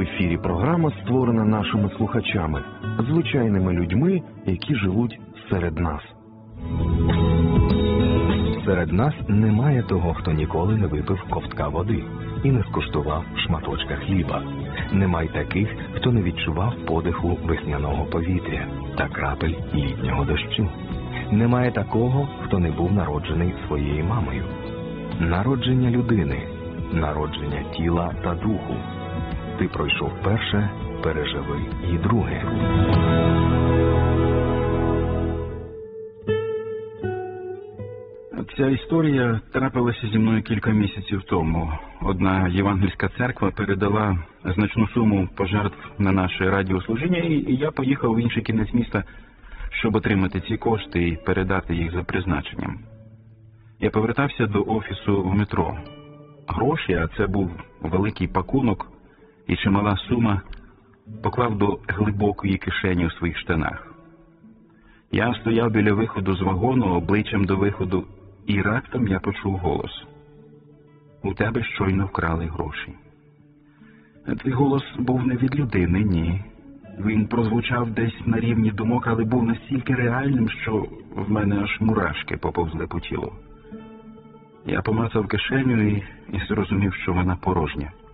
ефірі програма, створена нашими слухачами, звичайними людьми, які живуть серед нас. Серед нас немає того, хто ніколи не випив ковтка води і не скуштував шматочка хліба. Немає таких, хто не відчував подиху весняного повітря та крапель літнього дощу. Немає такого, хто не був народжений своєю мамою. Народження людини, народження тіла та духу. Ти пройшов перше, переживи і друге. Ця історія трапилася зі мною кілька місяців тому. Одна євангельська церква передала значну суму пожертв на наше радіослужіння, і я поїхав в інший кінець міста, щоб отримати ці кошти і передати їх за призначенням. Я повертався до офісу в метро. Гроші, а це був великий пакунок і чимала сума, поклав до глибокої кишені у своїх штанах. Я стояв біля виходу з вагону, обличчям до виходу, і раптом я почув голос. У тебе щойно вкрали гроші. Цей голос був не від людини, ні. Він прозвучав десь на рівні думок, але був настільки реальним, що в мене аж мурашки поповзли по тілу. Я помацав кишеню і зрозумів, що вона порожня.